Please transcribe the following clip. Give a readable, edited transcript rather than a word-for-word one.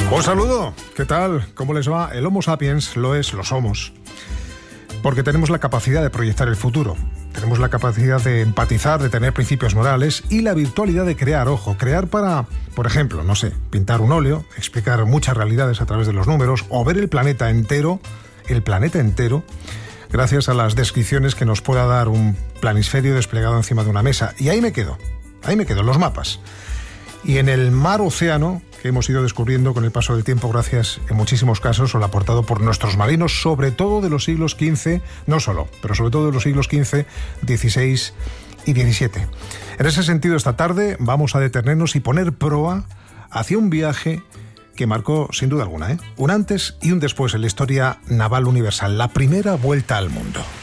Un saludo, ¿qué tal? ¿Cómo les va? El Homo sapiens lo somos. Porque tenemos la capacidad de proyectar el futuro. Tenemos la capacidad de empatizar, de tener principios morales y la virtualidad de crear, crear para, por ejemplo, no sé, pintar un óleo, explicar muchas realidades a través de los números o ver el planeta entero, gracias a las descripciones que nos pueda dar un planisferio desplegado encima de una mesa. Y ahí me quedo, los mapas. Y en el mar océano, que hemos ido descubriendo con el paso del tiempo, gracias en muchísimos casos al aportado por nuestros marinos, sobre todo de los siglos XV, no solo, pero sobre todo de los siglos XV, XVI y XVII. En ese sentido, esta tarde vamos a detenernos y poner proa hacia un viaje que marcó, sin duda alguna, un antes y un después en la historia naval universal, la primera vuelta al mundo.